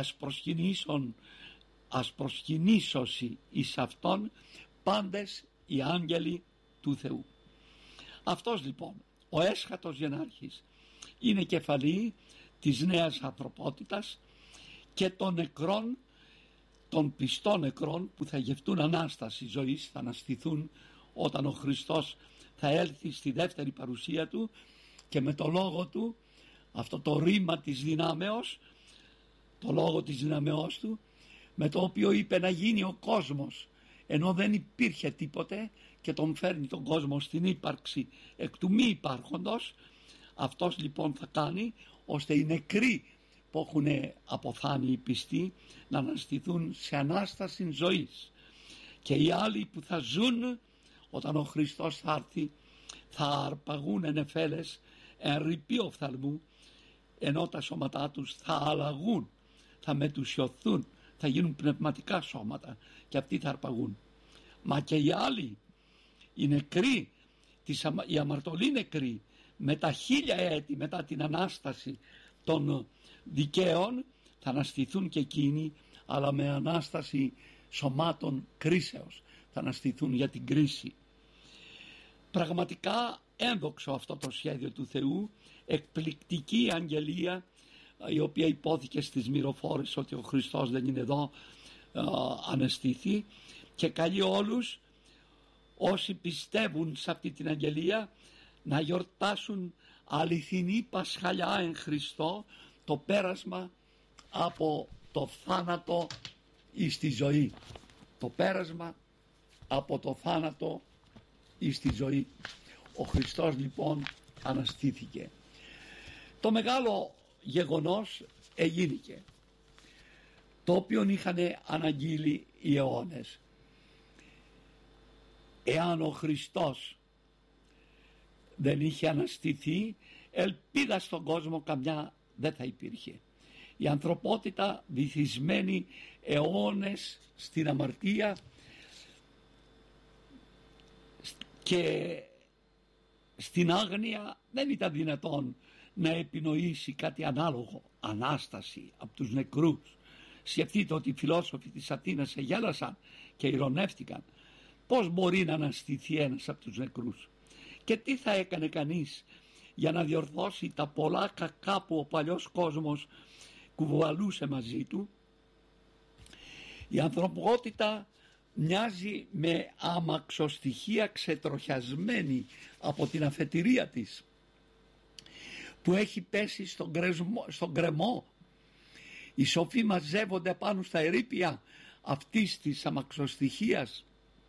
ας προσκυνήσωσι εις αυτόν πάντες οι άγγελοι του Θεού. Αυτός λοιπόν ο έσχατος γενάρχης είναι κεφαλή της νέας ανθρωπότητας και των νεκρών, των πιστών νεκρών που θα γευτούν Ανάσταση ζωής, θα αναστηθούν όταν ο Χριστός θα έλθει στη δεύτερη παρουσία του και με το λόγο του, αυτό το ρήμα της δυνάμεως, το λόγο της δυνάμεώς του, με το οποίο είπε να γίνει ο κόσμος ενώ δεν υπήρχε τίποτε και τον φέρνει τον κόσμο στην ύπαρξη εκ του μη υπάρχοντος. Αυτός λοιπόν θα κάνει ώστε οι νεκροί που έχουν αποθάνει οι πιστοί να αναστηθούν σε Ανάσταση ζωής και οι άλλοι που θα ζουν όταν ο Χριστός θα έρθει, θα αρπαγούν νεφέλες εν ρηπή οφθαλμού, ενώ τα σώματά τους θα αλλαγούν, θα μετουσιωθούν, θα γίνουν πνευματικά σώματα και αυτοί θα αρπαγούν. Μα και οι άλλοι, οι νεκροί, οι αμαρτωλοί νεκροί, με τα 1000 έτη μετά την Ανάσταση των δικαίων, θα αναστηθούν και εκείνοι, αλλά με Ανάσταση σωμάτων κρίσεως, θα αναστηθούν για την κρίση. Πραγματικά ένδοξο αυτό το σχέδιο του Θεού, εκπληκτική αγγελία, η οποία υπόθηκε στις μυροφόρες ότι ο Χριστός δεν είναι εδώ, αναστήθη, και καλεί όλους όσοι πιστεύουν σε αυτή την αγγελία να γιορτάσουν αληθινή Πασχαλιά εν Χριστώ, το πέρασμα από το θάνατο εις τη ζωή. Το πέρασμα από το θάνατο εις τη ζωή. Ο Χριστός λοιπόν αναστήθηκε. Το μεγάλο γεγονός εγίνηκε, το οποίο είχαν αναγγείλει οι αιώνες. Εάν ο Χριστός δεν είχε αναστηθεί, ελπίδα στον κόσμο καμιά δεν θα υπήρχε. Η ανθρωπότητα βυθισμένη αιώνες στην αμαρτία και στην άγνοια, δεν ήταν δυνατόν να επινοήσει κάτι ανάλογο, Ανάσταση από τους νεκρούς. Σκεφτείτε ότι οι φιλόσοφοι της Αθήνας εγέλασαν και ειρωνεύτηκαν. Πώς μπορεί να αναστηθεί ένας από τους νεκρούς? Και τι θα έκανε κανείς για να διορθώσει τα πολλά κακά που ο παλιός κόσμος κουβαλούσε μαζί του? Η ανθρωπότητα μοιάζει με αμαξοστοιχεία ξετροχιασμένη από την αφετηρία της, που έχει πέσει στον γκρεμό. Οι σοφοί μαζεύονται πάνω στα ερείπια αυτής της αμαξοστοιχείας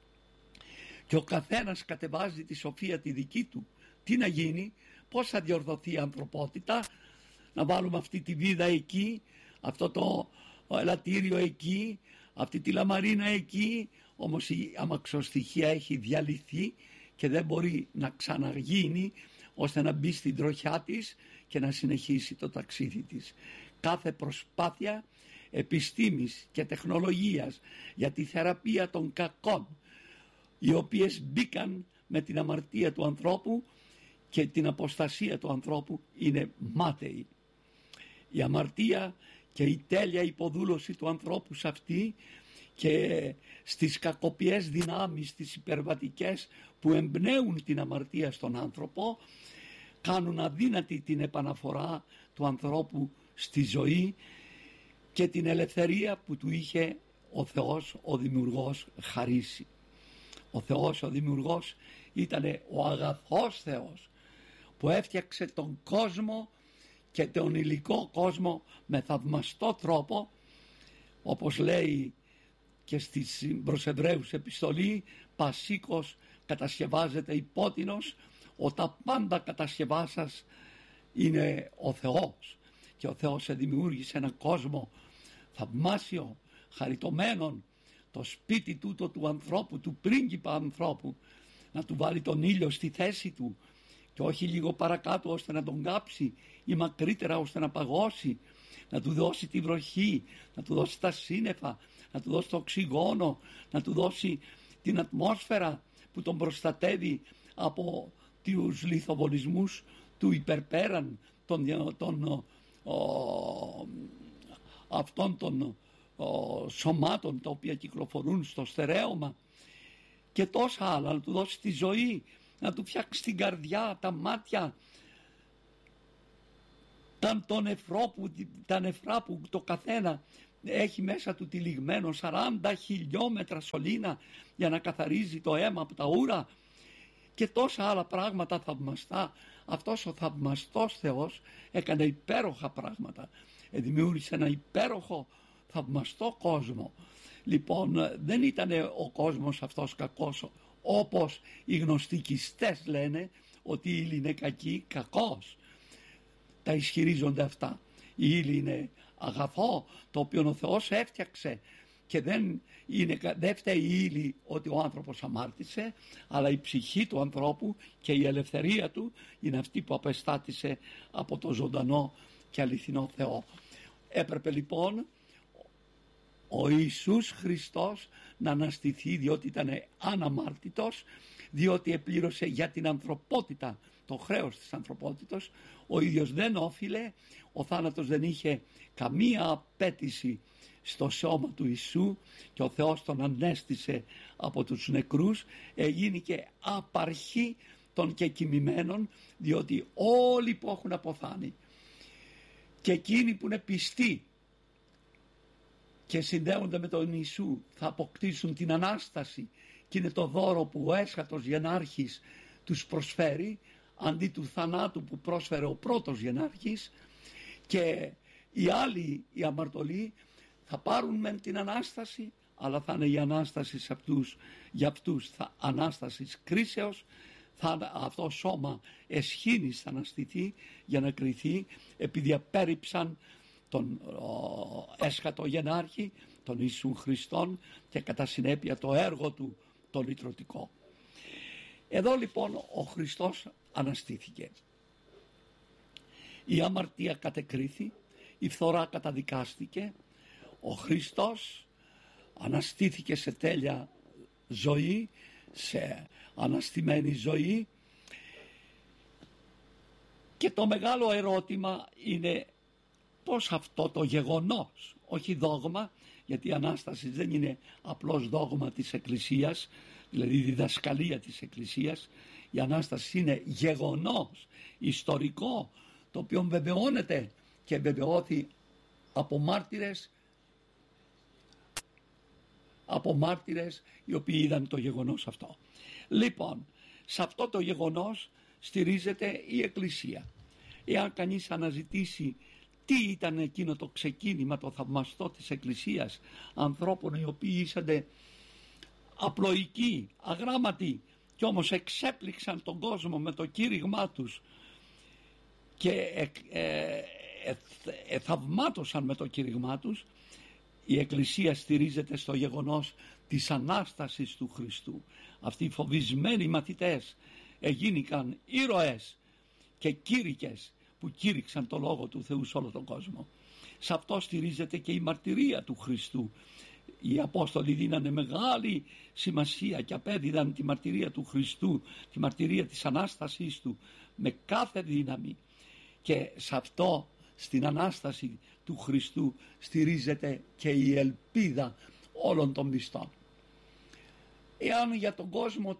και ο καθένας κατεβάζει τη σοφία τη δική του. Τι να γίνει? Πώς θα διορθωθεί η ανθρωπότητα? Να βάλουμε αυτή τη βίδα εκεί, αυτό το ελαττήριο εκεί, αυτή τη λαμαρίνα εκεί? Όμως η αμαξοστοιχεία έχει διαλυθεί και δεν μπορεί να ξαναγίνει, ώστε να μπει στην τροχιά της και να συνεχίσει το ταξίδι της. Κάθε προσπάθεια επιστήμης και τεχνολογίας για τη θεραπεία των κακών, οι οποίες μπήκαν με την αμαρτία του ανθρώπου και την αποστασία του ανθρώπου, είναι μάταιη. Η αμαρτία και η τέλεια υποδούλωση του ανθρώπου σε αυτή και στις κακοποιές δυνάμεις, τις υπερβατικές που εμπνέουν την αμαρτία στον άνθρωπο, κάνουν αδύνατη την επαναφορά του ανθρώπου στη ζωή και την ελευθερία που του είχε ο Θεός ο Δημιουργός χαρίσει. Ο Θεός ο Δημιουργός ήταν ο αγαθός Θεός που έφτιαξε τον κόσμο και τον υλικό κόσμο με θαυμαστό τρόπο, όπως λέει και στις προς Εβραίους επιστολή, πασίκος κατασκευάζεται υπότινος, τα πάντα κατασκευάσας είναι ο Θεός, και ο Θεός δημιούργησε έναν κόσμο θαυμάσιο, χαριτωμένον, το σπίτι τούτο του ανθρώπου, του πρίγκιπα ανθρώπου, να του βάλει τον ήλιο στη θέση του και όχι λίγο παρακάτω ώστε να τον κάψει, ή μακρύτερα ώστε να παγώσει, να του δώσει τη βροχή, να του δώσει τα σύννεφα, να του δώσει το οξυγόνο, να του δώσει την ατμόσφαιρα που τον προστατεύει από τους λιθοβολισμούς του υπερπέραν αυτών των σωμάτων τα οποία κυκλοφορούν στο στερέωμα και τόσα άλλα, να του δώσει τη ζωή, να του φτιάξει την καρδιά, τα μάτια, τα νεφρά που το καθένα έχει μέσα του τυλιγμένο 40 χιλιόμετρα σωλήνα για να καθαρίζει το αίμα από τα ούρα και τόσα άλλα πράγματα θαυμαστά. Αυτός ο θαυμαστός Θεός έκανε υπέροχα πράγματα, δημιούργησε ένα υπέροχο θαυμαστό κόσμο. Λοιπόν, δεν ήταν ο κόσμος αυτός κακός, όπως οι γνωστικιστές λένε ότι η ύλη είναι κακή, κακός. Τα ισχυρίζονται αυτά. Η ύλη είναι αγαθό, το οποίο ο Θεός έφτιαξε και δεν φταίει η ύλη ότι ο άνθρωπος αμάρτησε, αλλά η ψυχή του ανθρώπου και η ελευθερία του είναι αυτή που απεστάτησε από το ζωντανό και αληθινό Θεό. Έπρεπε λοιπόν ο Ιησούς Χριστός να αναστηθεί, διότι ήταν αναμάρτητος, διότι επλήρωσε για την ανθρωπότητα το χρέος της ανθρωπότητος. Ο ίδιος δεν όφιλε, ο θάνατος δεν είχε καμία απέτηση στο σώμα του Ιησού και ο Θεός τον ανέστησε από τους νεκρούς, εγίνηκε απαρχή των κεκοιμημένων, διότι όλοι που έχουν αποθάνει και εκείνοι που είναι πιστοί και συνδέονται με τον Ιησού θα αποκτήσουν την Ανάσταση, και είναι το δώρο που ο έσχατος γενάρχης τους προσφέρει αντί του θανάτου που πρόσφερε ο πρώτος γενάρχης. Και οι άλλοι, οι αμαρτωλοί, θα πάρουν μεν την Ανάσταση, αλλά θα είναι η Ανάσταση για αυτούς Ανάσταση κρίσεως. Αυτό το σώμα εσχήνης θα αναστηθεί για να κριθεί, επειδή απέρριψαν τον έσχατο γενάρχη, τον Ιησού Χριστόν, και κατά συνέπεια το έργο του το λυτρωτικό. Εδώ λοιπόν ο Χριστός αναστήθηκε. Η αμαρτία κατεκρίθη, η φθορά καταδικάστηκε, ο Χριστός αναστήθηκε σε τέλεια ζωή, σε αναστημένη ζωή, και το μεγάλο ερώτημα είναι πώς αυτό το γεγονός, όχι δόγμα, γιατί η Ανάσταση δεν είναι απλώς δόγμα της Εκκλησίας, δηλαδή διδασκαλία της Εκκλησίας. Η Ανάσταση είναι γεγονός ιστορικό, το οποίο βεβαιώνεται και βεβαιώθη από μάρτυρες οι οποίοι είδαν το γεγονός αυτό. Λοιπόν, σε αυτό το γεγονός στηρίζεται η Εκκλησία. Εάν κανείς αναζητήσει τι ήταν εκείνο το ξεκίνημα, το θαυμαστό της Εκκλησίας, ανθρώπων οι οποίοι ήσαν απλοϊκοί, αγράμματοι, και όμως εξέπληξαν τον κόσμο με το κήρυγμά τους και θαυμάτωσαν με το κήρυγμά τους, η Εκκλησία στηρίζεται στο γεγονός της Ανάστασης του Χριστού. Αυτοί οι φοβισμένοι μαθητές εγίνηκαν ήρωες και κήρυκες που κήρυξαν το Λόγο του Θεού σε όλο τον κόσμο. Σε αυτό στηρίζεται και η μαρτυρία του Χριστού. Οι Απόστολοι δίνανε μεγάλη σημασία και απέδιδαν τη μαρτυρία του Χριστού, τη μαρτυρία της Ανάστασης του με κάθε δύναμη, και σε αυτό, στην Ανάσταση του Χριστού, στηρίζεται και η ελπίδα όλων των πιστών. Εάν για τον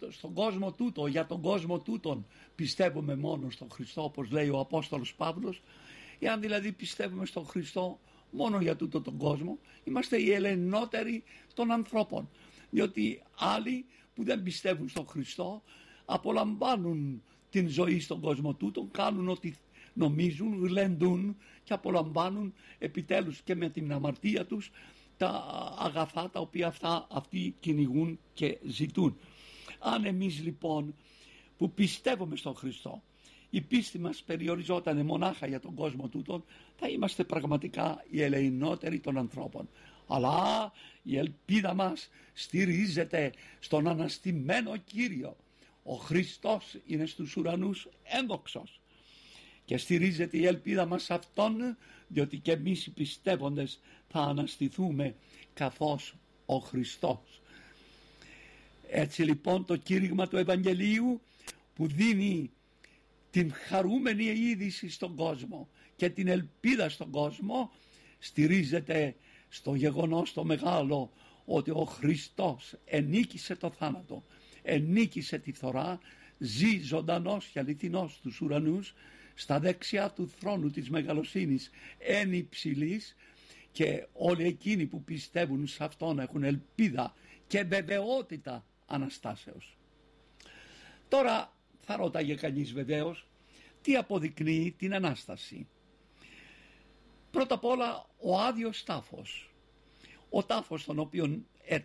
κόσμο τούτον πιστεύουμε μόνο στον Χριστό, όπως λέει ο Απόστολος Παύλος, εάν δηλαδή πιστεύουμε στον Χριστό μόνο για τούτο τον κόσμο, είμαστε οι ελεηνότεροι των ανθρώπων, διότι άλλοι που δεν πιστεύουν στον Χριστό απολαμβάνουν την ζωή στον κόσμο τούτον, κάνουν ό,τι νομίζουν, γλεντούν και απολαμβάνουν επιτέλους και με την αμαρτία τους τα αγαθά τα οποία αυτοί κυνηγούν και ζητούν. Αν εμείς λοιπόν που πιστεύουμε στον Χριστό, η πίστη μας περιοριζόταν μονάχα για τον κόσμο τούτον, θα είμαστε πραγματικά οι ελεηνότεροι των ανθρώπων. Αλλά η ελπίδα μας στηρίζεται στον αναστημένο Κύριο. Ο Χριστός είναι στους ουρανούς ένδοξος, και στηρίζεται η ελπίδα μας σε Αυτόν, διότι και εμείς οι πιστεύοντες θα αναστηθούμε καθώς ο Χριστός. Έτσι λοιπόν το κήρυγμα του Ευαγγελίου που δίνει την χαρούμενη είδηση στον κόσμο και την ελπίδα στον κόσμο, στηρίζεται στο γεγονός το μεγάλο ότι ο Χριστός ενίκησε το θάνατο, ενίκησε τη φθορά, ζει ζωντανός και αληθινός στους ουρανούς, στα δεξιά του θρόνου της μεγαλοσύνης εν υψηλής, και όλοι εκείνοι που πιστεύουν σε Αυτόν έχουν ελπίδα και βεβαιότητα Αναστάσεως. Τώρα θα ρώταγε κανείς βεβαίως τι αποδεικνύει την Ανάσταση. Πρώτα απ' όλα ο άδειος τάφος. Ο τάφος τον οποίον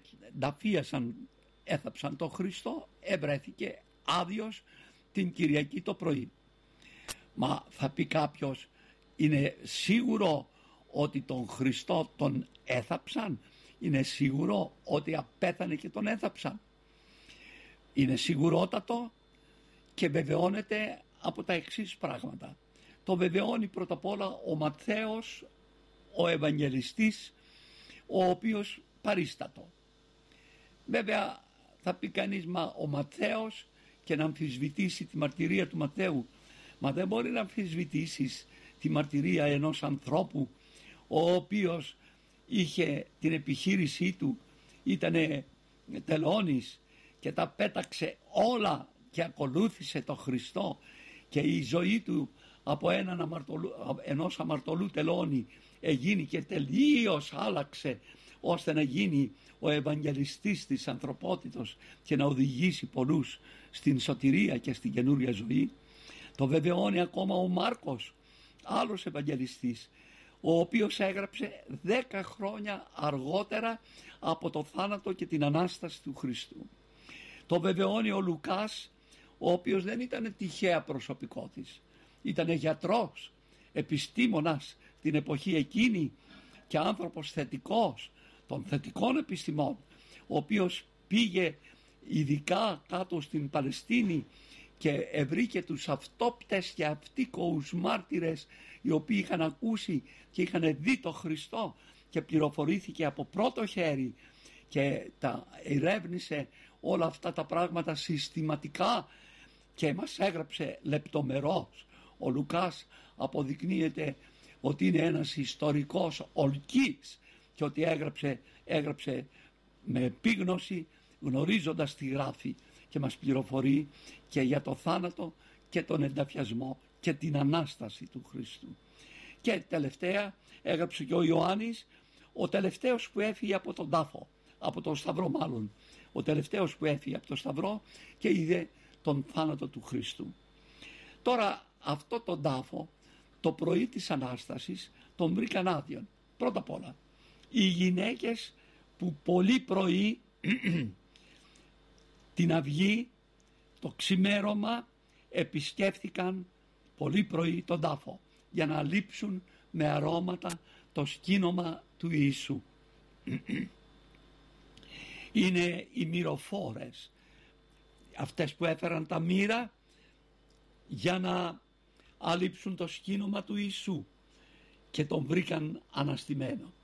έθαψαν τον Χριστό ευρέθηκε άδειος την Κυριακή το πρωί. Μα θα πει κάποιος, είναι σίγουρο ότι τον Χριστό τον έθαψαν? είναι σίγουρο ότι απέθανε και τον έθαψαν? Είναι σιγουρότατο και βεβαιώνεται από τα εξής πράγματα. Το βεβαιώνει πρώτα απ' όλα ο Ματθαίος, ο Ευαγγελιστής, ο οποίος παρίστατο. Βέβαια θα πει κανείς, μα ο Ματθαίος, και να αμφισβητήσει τη μαρτυρία του Ματθαίου. Μα δεν μπορεί να αμφισβητήσεις τη μαρτυρία ενός ανθρώπου ο οποίος είχε την επιχείρησή του, ήτανε τελώνης και τα πέταξε όλα και ακολούθησε τον Χριστό, και η ζωή του από ενός αμαρτωλού τελώνη έγινε και τελείως άλλαξε ώστε να γίνει ο Ευαγγελιστής της ανθρωπότητος και να οδηγήσει πολλούς στην σωτηρία και στην καινούρια ζωή. Το βεβαιώνει ακόμα ο Μάρκος, άλλος Ευαγγελιστής, ο οποίος έγραψε 10 χρόνια αργότερα από το θάνατο και την Ανάσταση του Χριστού. Το βεβαιώνει ο Λουκάς, ο οποίος δεν ήταν τυχαία προσωπικότης, ήταν γιατρός, επιστήμονας την εποχή εκείνη και άνθρωπος θετικός, των θετικών επιστημών, ο οποίος πήγε ειδικά κάτω στην Παλαιστίνη και ευρήκε τους αυτόπτες και αυτίκοους μάρτυρες, οι οποίοι είχαν ακούσει και είχαν δει τον Χριστό, και πληροφορήθηκε από πρώτο χέρι και τα ερεύνησε όλα αυτά τα πράγματα συστηματικά και μας έγραψε λεπτομερώς. Ο Λουκάς αποδεικνύεται ότι είναι ένας ιστορικός ολκής και ότι έγραψε με επίγνωση, γνωρίζοντας τι γράφει, και μας πληροφορεί και για το θάνατο και τον ενταφιασμό και την Ανάσταση του Χριστού. Και τελευταία έγραψε και ο Ιωάννης, ο τελευταίος που έφυγε από τον τάφο, από τον Σταυρό μάλλον, ο τελευταίος που έφυγε από τον Σταυρό και είδε τον θάνατο του Χριστού. Τώρα αυτό τον τάφο το πρωί της Ανάστασης τον βρήκαν άδειον. Πρώτα απ' όλα οι γυναίκες που πολύ πρωί την αυγή, το ξημέρωμα, επισκέφθηκαν πολύ πρωί τον τάφο για να λείψουν με αρώματα το σκήνομα του Ιησού. Είναι οι μυροφόρες, αυτές που έφεραν τα μύρα για να αλείψουν το σκήνομα του Ιησού και τον βρήκαν αναστημένο.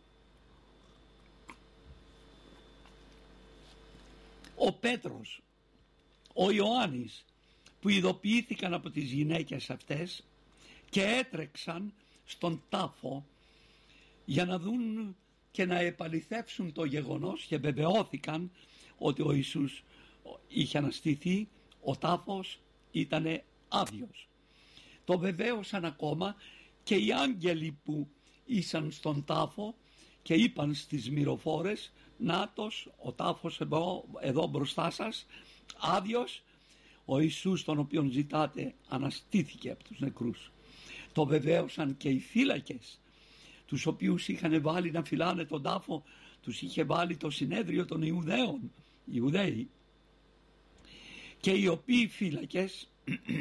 Ο Πέτρος, ο Ιωάννης, που ειδοποιήθηκαν από τις γυναίκες αυτές και έτρεξαν στον τάφο για να δουν και να επαληθεύσουν το γεγονός, και βεβαιώθηκαν ότι ο Ιησούς είχε αναστηθεί, ο τάφος ήταν άδειος. Το βεβαίωσαν ακόμα και οι άγγελοι που ήσαν στον τάφο και είπαν στις μυροφόρες, νάτος ο τάφος εδώ μπροστά σας, άδειος, ο Ιησούς τον οποίον ζητάτε αναστήθηκε από τους νεκρούς. Το βεβαίωσαν και οι φύλακες, τους οποίους είχαν βάλει να φυλάνε τον τάφο, τους είχε βάλει το συνέδριο των Ιουδαίοι, και οι οποίοι φύλακες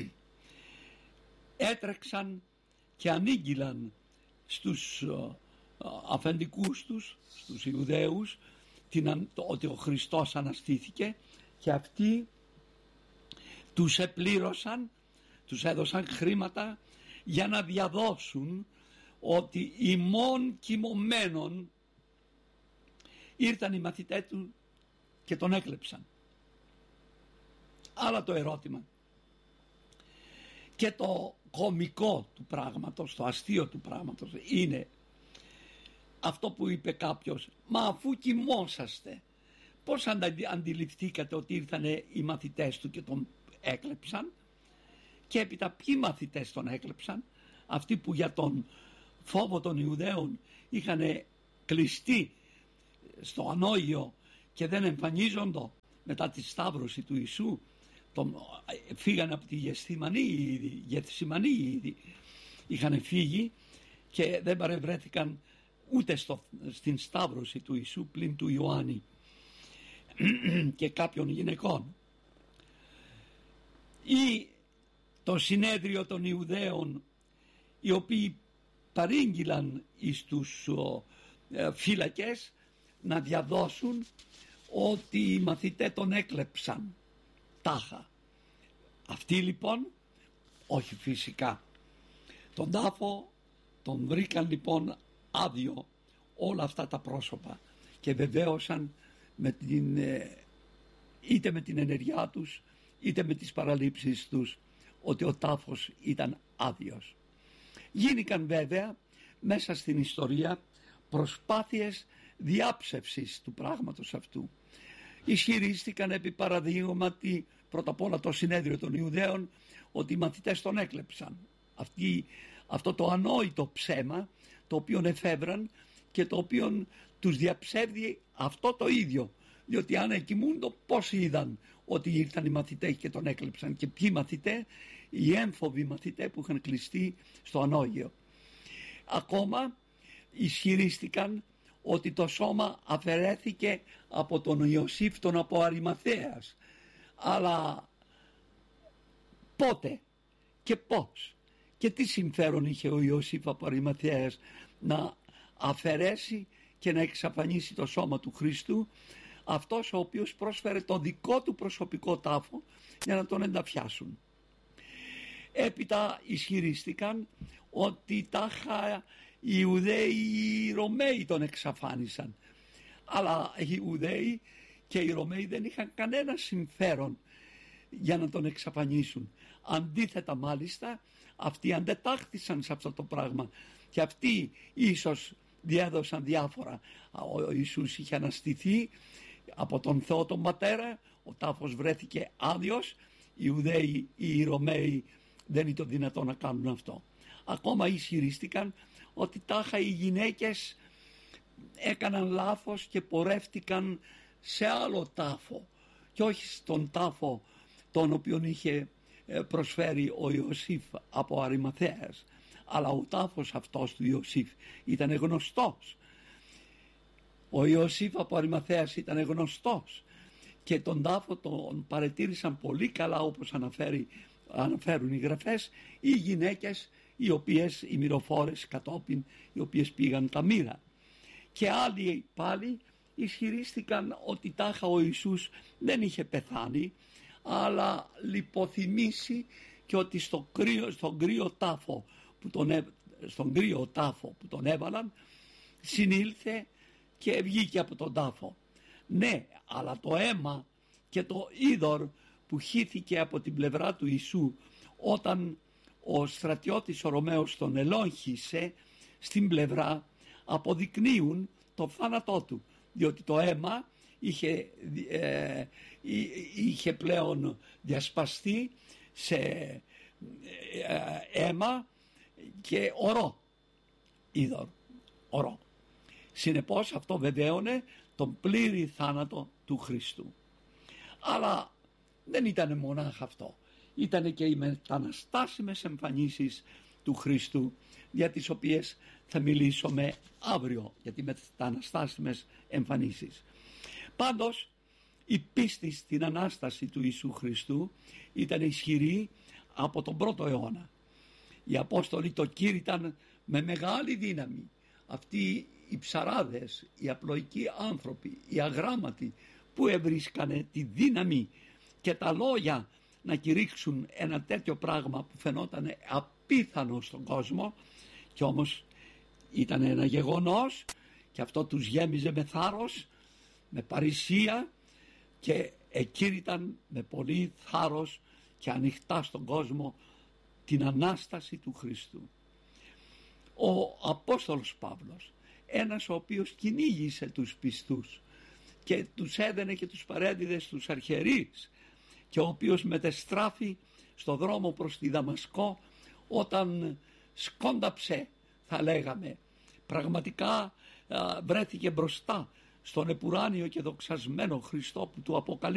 έτρεξαν και ανήγγυλαν στους αφεντικούς τους, στους Ιουδαίους, ότι ο Χριστός αναστήθηκε, και αυτοί τους επλήρωσαν, τους έδωσαν χρήματα για να διαδώσουν ότι ημών κοιμωμένων ήρθαν οι μαθητές του και τον έκλεψαν. Άλλα το ερώτημα. Και το κωμικό του πράγματος, το αστείο του πράγματος είναι αυτό που είπε κάποιος, μα αφού κοιμόσαστε, πώς αντιληφθήκατε ότι ήρθαν οι μαθητές του και τον έκλεψαν? Και έπειτα ποιοι μαθητές τον έκλεψαν? Αυτοί που για τον φόβο των Ιουδαίων είχαν κλειστεί στο ανώγειο και δεν εμφανίζονται μετά τη σταύρωση του Ιησού, φύγανε από τη Γεθσιμανή ήδη, είχαν φύγει και δεν παρευρέθηκαν ούτε στην σταύρωση του Ιησού πλην του Ιωάννη και κάποιων γυναικών. Ή το συνέδριο των Ιουδαίων, οι οποίοι παρήγγειλαν εις τους φύλακες να διαδώσουν ότι οι μαθητές τον έκλεψαν τάχα. Αυτοί λοιπόν, όχι φυσικά. Τον τάφο τον βρήκαν λοιπόν άδειο όλα αυτά τα πρόσωπα και βεβαίωσαν είτε με την ενεργειά τους είτε με τις παραλήψεις τους ότι ο τάφος ήταν άδειος. Γίνηκαν βέβαια μέσα στην ιστορία προσπάθειες διάψευσης του πράγματος αυτού. Ισχυρίστηκαν επί παραδείγματι πρώτα απ' όλα το συνέδριο των Ιουδαίων ότι οι μαθητές τον έκλεψαν. Αυτό το ανόητο ψέμα το οποίο εφεύραν και το οποίο τους διαψεύδει αυτό το ίδιο, διότι αν εκοιμούντο πώς είδαν ότι ήρθαν οι μαθητές και τον έκλεψαν, και ποιοι μαθητές? Οι έμφοβοι μαθητές που είχαν κλειστεί στο ανώγειο. Ακόμα ισχυρίστηκαν ότι το σώμα αφαιρέθηκε από τον Ιωσήφ τον από Αριμαθαίας. Αλλά πότε και πώς και τι συμφέρον είχε ο Ιωσήφ από Αριμαθαίας να αφαιρέσει και να εξαφανίσει το σώμα του Χριστού, αυτός ο οποίος πρόσφερε το δικό του προσωπικό τάφο για να τον ενταφιάσουν? Έπειτα ισχυρίστηκαν ότι τάχα οι Ιουδαίοι, οι Ρωμαίοι τον εξαφάνισαν. Αλλά οι Ιουδαίοι και οι Ρωμαίοι δεν είχαν κανένα συμφέρον για να τον εξαφανίσουν. Αντίθετα μάλιστα, αυτοί αντετάχθησαν σε αυτό το πράγμα και αυτοί ίσως διέδωσαν διάφορα. Ο Ιησούς είχε αναστηθεί από τον Θεό τον Πατέρα, ο τάφος βρέθηκε άδειος, οι Ιουδαίοι ή οι Ρωμαίοι δεν ήταν δυνατόν να κάνουν αυτό. Ακόμα ισχυρίστηκαν ότι τάχα οι γυναίκες έκαναν λάθος και πορεύτηκαν σε άλλο τάφο και όχι στον τάφο τον οποίον είχε προσφέρει ο Ιωσήφ από Αριμαθαίας. Αλλά ο τάφος αυτός του Ιωσήφ ήταν γνωστός. Ο Ιωσήφ από Αριμαθαίας ήταν γνωστός και τον τάφο τον παρετήρησαν πολύ καλά, όπως αναφέρουν οι γραφές, οι γυναίκες οι μυροφόρες κατόπιν, οι οποίες πήγαν τα μοίρα. Και άλλοι πάλι ισχυρίστηκαν ότι τάχα ο Ιησούς δεν είχε πεθάνει, αλλά λιποθυμήσει και ότι στον κρύο τάφο που τον έβαλαν συνήλθε και βγήκε από τον τάφο. Ναι, αλλά το αίμα και το είδωρ που χύθηκε από την πλευρά του Ιησού όταν ο στρατιώτης ο Ρωμαίος τον ελόγχησε στην πλευρά, αποδεικνύουν το θάνατό του, διότι το αίμα είχε πλέον διασπαστεί σε αίμα και ορό, είδωρ, ορό. Συνεπώς αυτό βεβαίωνε τον πλήρη θάνατο του Χριστού. Αλλά δεν ήταν μονάχα αυτό. Ήταν και οι μεταναστάσιμες εμφανίσεις του Χριστού, για τις οποίες θα μιλήσουμε αύριο, για τις μεταναστάσιμες εμφανίσεις. Πάντως η πίστη στην Ανάσταση του Ιησού Χριστού ήταν ισχυρή από τον πρώτο αιώνα. Οι Απόστολοι το κήρυταν με μεγάλη δύναμη. Αυτοί οι ψαράδες, οι απλοϊκοί άνθρωποι, οι αγράμματοι που εβρίσκανε τη δύναμη και τα λόγια να κηρύξουν ένα τέτοιο πράγμα που φαινόταν απίθανο στον κόσμο, και όμως ήταν ένα γεγονός και αυτό τους γέμιζε με θάρρος, με παρησία, και εκήρυταν με πολύ θάρρος και ανοιχτά στον κόσμο την Ανάσταση του Χριστού. Ο Απόστολος Παύλος, ένας ο οποίος κυνήγησε τους πιστούς και τους έδαινε και τους παρέδιδε στους αρχιερείς, και ο οποίος μετεστράφη στο δρόμο προς τη Δαμασκό όταν σκόνταψε, θα λέγαμε, πραγματικά βρέθηκε μπροστά στον επουράνιο και δοξασμένο Χριστό που του αποκαλεί